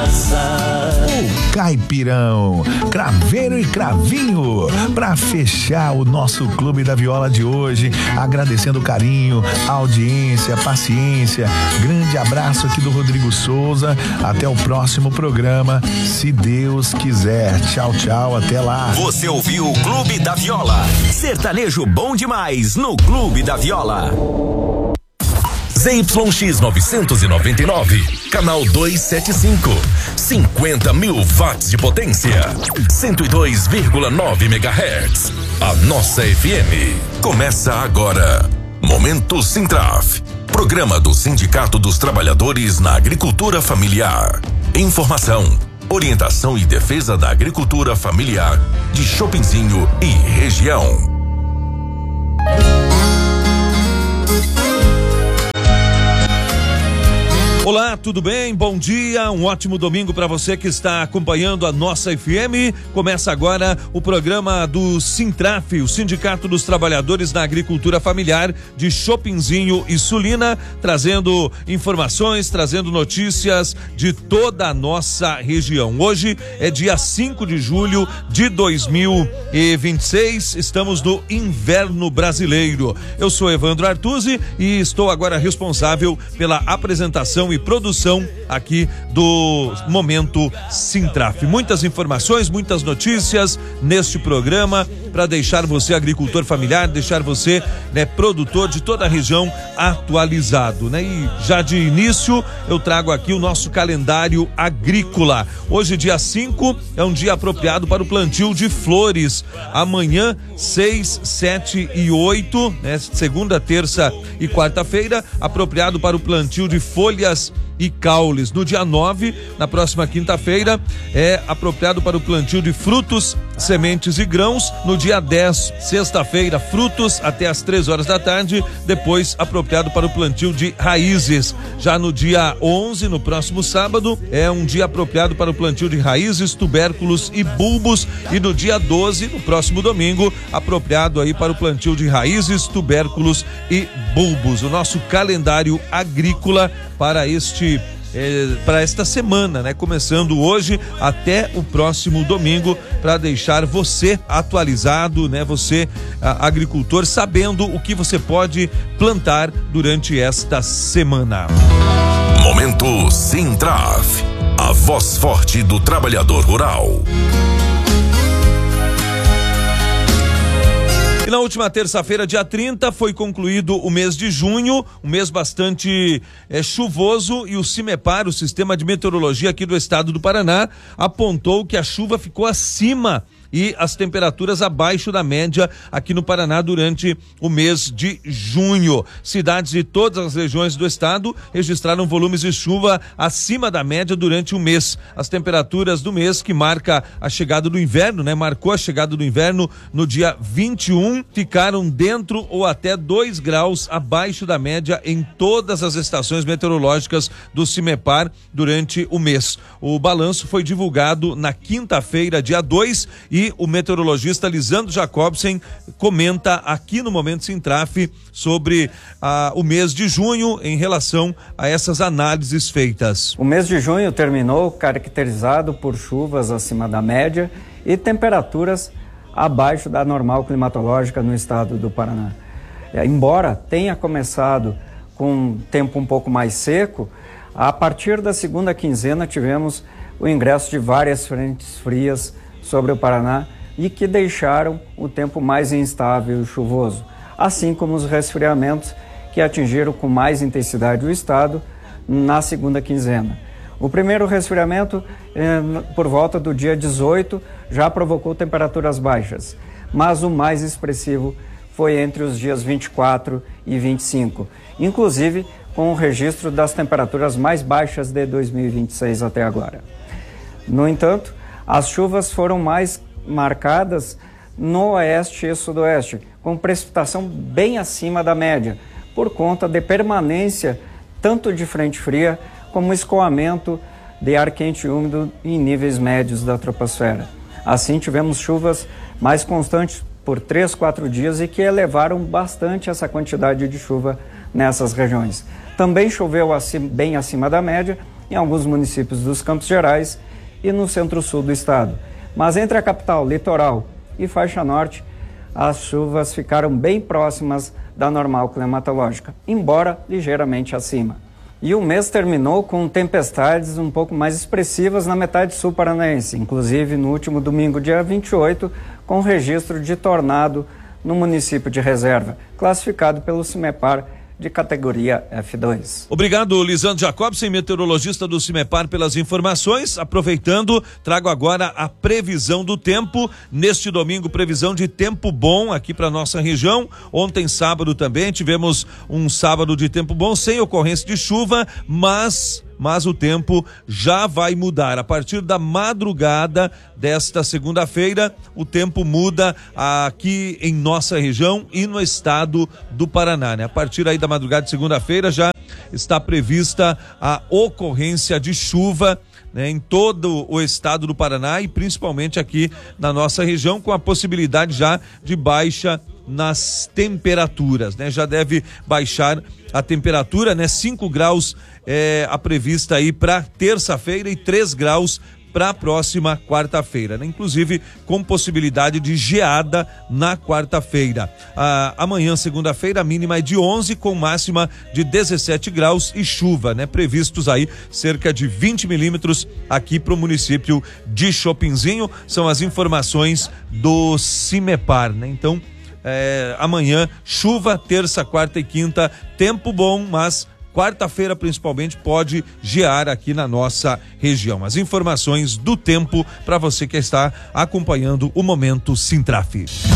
O Caipirão, Craveiro e Cravinho, para fechar o nosso Clube da Viola de hoje, agradecendo o carinho, a audiência, a paciência. Grande abraço aqui do Rodrigo Souza. Até o próximo programa, se Deus quiser. Tchau, tchau, até lá. Você ouviu o Clube da Viola. Sertanejo bom demais no Clube da Viola. ZYX 999, canal 275, 50 mil watts de potência, 102,9 MHz. A nossa FM. Começa agora. Momento Sintraf, programa do Sindicato dos Trabalhadores na Agricultura Familiar. Informação, orientação e defesa da agricultura familiar de Chopinzinho e região. Olá, tudo bem? Bom dia, um ótimo domingo para você que está acompanhando a nossa FM. Começa agora o programa do Sintraf, o Sindicato dos Trabalhadores na Agricultura Familiar de Chopinzinho e Sulina, trazendo informações, trazendo notícias de toda a nossa região. Hoje é dia 5 de julho de 2026, estamos no inverno brasileiro. Eu sou Evandro Artuzzi e estou agora responsável pela apresentação e produção aqui do Momento Sintraf. Muitas informações, muitas notícias neste programa para deixar você agricultor familiar, deixar você, produtor de toda a região atualizado, E já de início eu trago aqui o nosso calendário agrícola. Hoje, dia 5, é um dia apropriado para o plantio de flores. Amanhã, 6, 7 e 8, segunda, terça e quarta-feira, apropriado para o plantio de folhas e caules. No dia 9, na próxima quinta-feira, é apropriado para o plantio de frutos, sementes e grãos. No dia 10, sexta-feira, frutos até às 3 horas da tarde, depois apropriado para o plantio de raízes. Já no dia 11, no próximo sábado, é um dia apropriado para o plantio de raízes, tubérculos e bulbos, e no dia 12, no próximo domingo, apropriado aí para o plantio de raízes, tubérculos e bulbos. O nosso calendário agrícola para esta semana, começando hoje até o próximo domingo, para deixar você atualizado, você, agricultor, sabendo o que você pode plantar durante esta semana. Momento Sintraf, a voz forte do trabalhador rural. Na última terça-feira, dia 30, foi concluído o mês de junho, um mês bastante chuvoso, e o CIMEPAR, o Sistema de Meteorologia aqui do estado do Paraná, apontou que a chuva ficou acima e as temperaturas abaixo da média aqui no Paraná durante o mês de junho. Cidades de todas as regiões do estado registraram volumes de chuva acima da média durante o mês. As temperaturas do mês, que marca a chegada do inverno, marcou a chegada do inverno no dia 21, ficaram dentro ou até 2 graus abaixo da média em todas as estações meteorológicas do CIMEPAR durante o mês. O balanço foi divulgado na quinta-feira, dia 2, e o meteorologista Lisandro Jacobsen comenta aqui no Momento Sintraf sobre o mês de junho em relação a essas análises feitas. O mês de junho terminou caracterizado por chuvas acima da média e temperaturas abaixo da normal climatológica no estado do Paraná. Embora tenha começado com um tempo um pouco mais seco, a partir da segunda quinzena tivemos o ingresso de várias frentes frias sobre o Paraná e que deixaram o tempo mais instável e chuvoso, assim como os resfriamentos que atingiram com mais intensidade o estado na segunda quinzena. O primeiro resfriamento, por volta do dia 18, já provocou temperaturas baixas, mas o mais expressivo foi entre os dias 24 e 25, inclusive com o registro das temperaturas mais baixas de 2026 até agora. No entanto, as chuvas foram mais marcadas no oeste e sudoeste, com precipitação bem acima da média, por conta de permanência tanto de frente fria como escoamento de ar quente e úmido em níveis médios da troposfera. Assim, tivemos chuvas mais constantes por 3, 4 dias e que elevaram bastante essa quantidade de chuva nessas regiões. Também choveu bem acima da média em alguns municípios dos Campos Gerais e no centro-sul do estado. Mas entre a capital, litoral e faixa norte, as chuvas ficaram bem próximas da normal climatológica, embora ligeiramente acima. E o mês terminou com tempestades um pouco mais expressivas na metade sul paranaense, inclusive no último domingo, dia 28, com registro de tornado no município de Reserva, classificado pelo CIMEPAR de categoria F2. Obrigado, Lisandro Jacobsen, meteorologista do CIMEPAR, pelas informações. Aproveitando, trago agora a previsão do tempo. Neste domingo, previsão de tempo bom aqui para nossa região. Ontem, sábado, também tivemos um sábado de tempo bom, sem ocorrência de chuva, mas o tempo já vai mudar. A partir da madrugada desta segunda-feira, o tempo muda aqui em nossa região e no estado do Paraná, né? A partir aí da madrugada de segunda-feira já está prevista a ocorrência de chuva, né, em todo o estado do Paraná e principalmente aqui na nossa região, com a possibilidade já de baixa nas temperaturas, né? Já deve baixar a temperatura, né? 5 graus a prevista aí para terça-feira e 3 graus para a próxima quarta-feira, né? Inclusive com possibilidade de geada na quarta-feira. Amanhã, segunda-feira, a mínima é de 11 com máxima de 17 graus e chuva, né? Previstos aí cerca de 20 milímetros aqui para o município de Chopinzinho. São as informações do CIMEPAR, né? Então, amanhã chuva, terça, quarta e quinta, tempo bom, mas quarta-feira principalmente pode gear aqui na nossa região. As informações do tempo para você que está acompanhando o Momento Sintraf.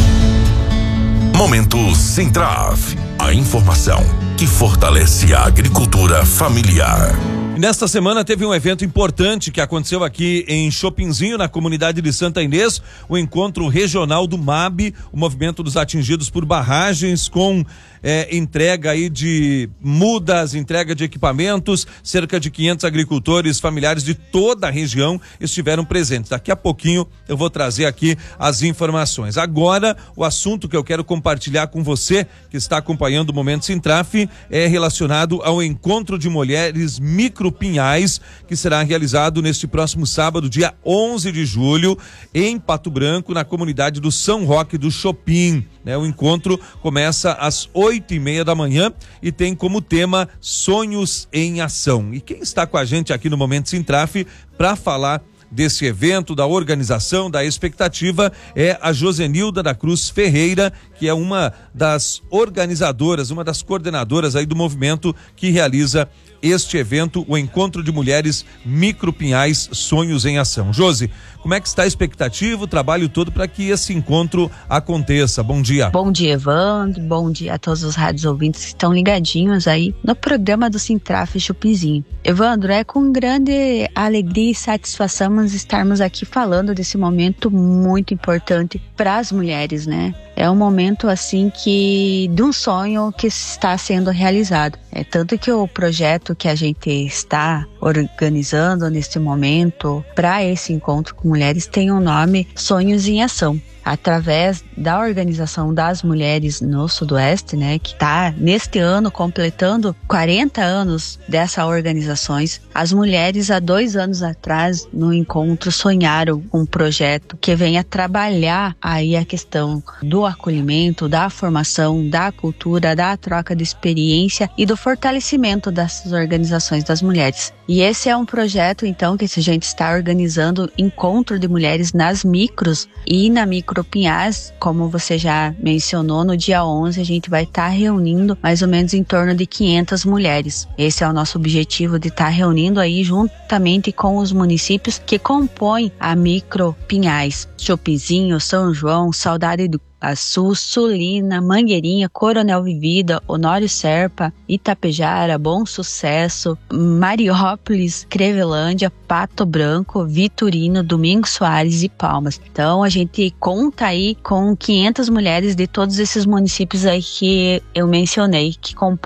Momento Sintraf, a informação que fortalece a agricultura familiar. Nesta semana teve um evento importante que aconteceu aqui em Chopinzinho, na comunidade de Santa Inês, o encontro regional do MAB, o movimento dos atingidos por barragens, com entrega aí de mudas, entrega de equipamentos. Cerca de 500 agricultores familiares de toda a região estiveram presentes. Daqui a pouquinho eu vou trazer aqui as informações. Agora, o assunto que eu quero compartilhar com você que está acompanhando o Momento Sintraf é relacionado ao encontro de mulheres micropinhais, que será realizado neste próximo sábado, dia 11 de julho, em Pato Branco, na comunidade do São Roque do Chopin, né? O encontro começa às 8:30 da manhã e tem como tema Sonhos em Ação. E quem está com a gente aqui no Momento Sintraf para falar desse evento, da organização, da expectativa, é a Josenilda da Cruz Ferreira, que é uma das organizadoras, uma das coordenadoras aí do movimento que realiza este evento, o Encontro de Mulheres Micropinhais Sonhos em Ação. Josi, como é que está a expectativa, o trabalho todo para que esse encontro aconteça? Bom dia. Bom dia, Evandro. Bom dia a todos os rádios ouvintes que estão ligadinhos aí no programa do Sintraf Chopinzinho. Evandro, é com grande alegria e satisfação estarmos aqui falando desse momento muito importante para as mulheres, né? É um momento assim de um sonho que está sendo realizado. É tanto que o projeto que a gente está organizando neste momento para esse encontro com mulheres tem o nome Sonhos em Ação. Através da organização das mulheres no Sudoeste, né, que está neste ano completando 40 anos dessa organizações, as mulheres há 2 anos atrás no encontro sonharam com um projeto que venha trabalhar aí a questão do acolhimento, da formação, da cultura, da troca de experiência e do fortalecimento dessas organizações das mulheres. E esse é um projeto, então, que a gente está organizando encontro de mulheres nas micros e na Micropinhais, como você já mencionou, no dia 11 a gente vai estar reunindo mais ou menos em torno de 500 mulheres. Esse é o nosso objetivo, de estar reunindo aí juntamente com os municípios que compõem a Micropinhais. Chopinzinho, São João, Saudade do Açu, Sulina, Mangueirinha, Coronel Vivida, Honório Serpa, Itapejara, Bom Sucesso, Mariópolis, Crevelândia, Pato Branco, Vitorino, Domingos Soares e Palmas. Então a gente conta aí com 500 mulheres de todos esses municípios aí que eu mencionei, que compõem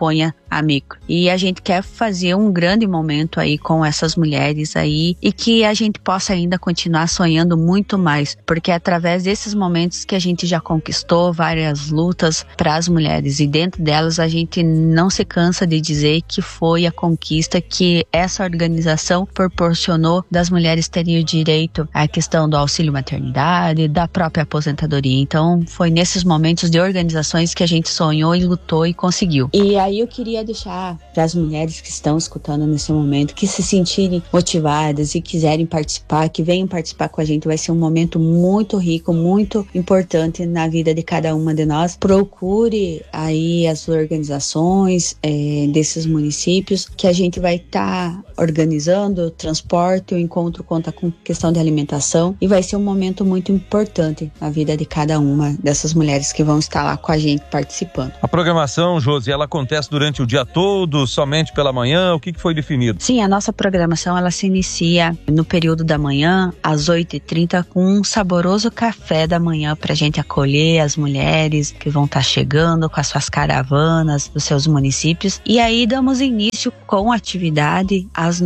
a Micro. E a gente quer fazer um grande momento aí com essas mulheres aí e que a gente possa ainda continuar sonhando muito mais, porque é através desses momentos que a gente já conquistou várias lutas para as mulheres, e dentro delas a gente não se cansa de dizer que foi a conquista que essa organização proporcionou das mulheres terem o direito à questão do auxílio maternidade, da própria aposentadoria. Então foi nesses momentos de organizações que a gente sonhou e lutou e conseguiu. E aí eu queria deixar para as mulheres que estão escutando nesse momento, que se sentirem motivadas e quiserem participar, que venham participar com a gente. Vai ser um momento muito rico, muito importante na vida de cada uma de nós. Procure aí as organizações desses municípios, que a gente vai estar organizando o transporte, o encontro conta com questão de alimentação, e vai ser um momento muito importante na vida de cada uma dessas mulheres que vão estar lá com a gente participando. A programação, Josi, ela acontece durante o dia todo, somente pela manhã? O que foi definido? Sim, a nossa programação ela se inicia no período da manhã, às 8h30, com um saboroso café da manhã para a gente acolher as mulheres que vão estar chegando com as suas caravanas dos seus municípios. E aí damos início com atividade às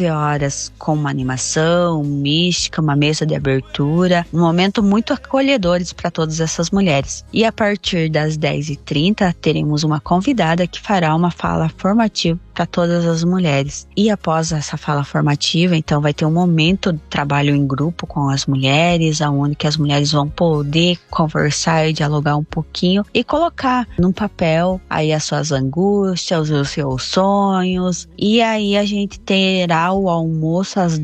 9h, com uma animação mística, uma mesa de abertura, um momento muito acolhedores para todas essas mulheres. E a partir das 10h30 teremos uma convidada que fará uma fala formativa para todas as mulheres. E após essa fala formativa, então vai ter um momento de trabalho em grupo com as mulheres, onde que as mulheres vão poder conversar e dialogar um pouquinho e colocar num papel aí as suas angústias, os seus sonhos. E aí a gente terá o almoço às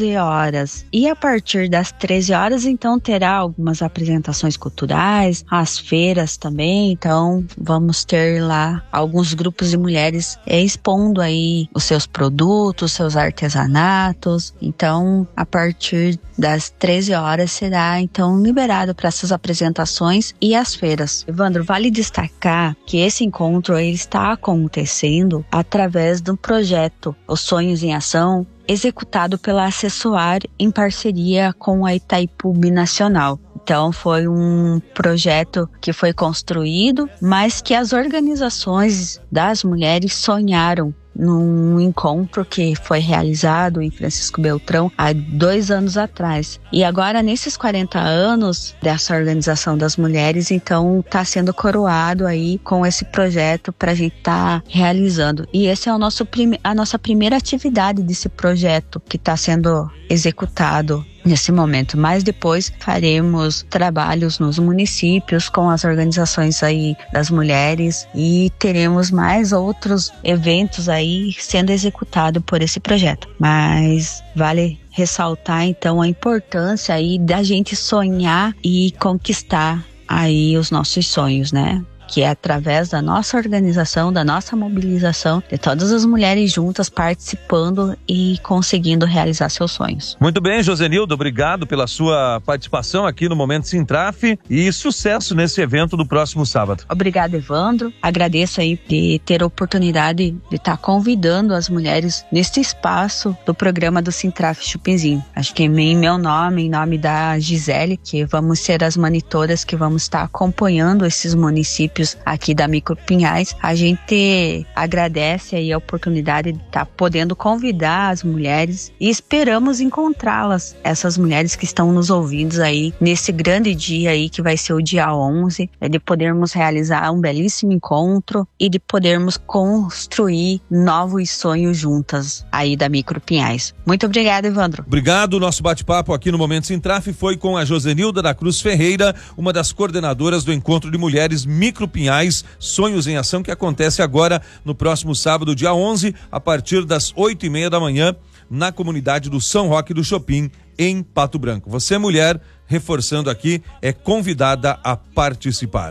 12h. E a partir das 13h, então terá algumas apresentações culturais, as feiras também. Então vamos ter lá alguns grupos de mulheres expondo aí os seus produtos, seus artesanatos. Então a partir das 13h será então liberado para essas apresentações e as feiras. Evandro, vale destacar que esse encontro ele está acontecendo através do projeto Os Sonhos em Ação, executado pela Acessoar em parceria com a Itaipu Binacional. Então foi um projeto que foi construído, mas que as organizações das mulheres sonharam num encontro que foi realizado em Francisco Beltrão há 2 anos atrás. E agora, nesses 40 anos dessa organização das mulheres, então está sendo coroado aí com esse projeto para a gente estar realizando. E esse é a nossa primeira atividade desse projeto que está sendo executado nesse momento, mas depois faremos trabalhos nos municípios com as organizações aí das mulheres e teremos mais outros eventos aí sendo executado por esse projeto. Mas vale ressaltar então a importância aí da gente sonhar e conquistar aí os nossos sonhos, né? Que é através da nossa organização, da nossa mobilização, de todas as mulheres juntas participando e conseguindo realizar seus sonhos. Muito bem, Josenilda, obrigado pela sua participação aqui no Momento Sintraf e sucesso nesse evento do próximo sábado. Obrigado, Evandro. Agradeço aí de ter a oportunidade de estar convidando as mulheres neste espaço do programa do Sintraf Chupinzinho. Acho que em meu nome, em nome da Gisele, que vamos ser as monitoras que vamos estar acompanhando esses municípios aqui da Micro Pinhais, a gente agradece aí a oportunidade de estar podendo convidar as mulheres e esperamos encontrá-las, essas mulheres que estão nos ouvindo aí nesse grande dia aí que vai ser o dia 11, de podermos realizar um belíssimo encontro e de podermos construir novos sonhos juntas aí da Micro Pinhais. Muito obrigada, Evandro. Obrigado. Nosso bate-papo aqui no Momento Sintraf foi com a Josenilda da Cruz Ferreira, uma das coordenadoras do Encontro de Mulheres Micro Pinhais, Sonhos em Ação, que acontece agora no próximo sábado, dia 11, a partir das 8h30 na comunidade do São Roque do Chopin, em Pato Branco. Você, mulher, reforçando aqui, é convidada a participar.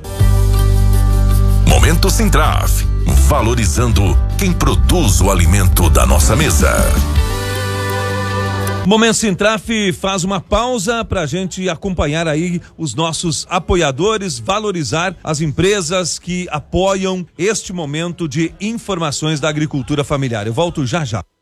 Momento Sintraf, valorizando quem produz o alimento da nossa mesa. Momento Sintraf faz uma pausa para a gente acompanhar aí os nossos apoiadores, valorizar as empresas que apoiam este momento de informações da agricultura familiar. Eu volto já já.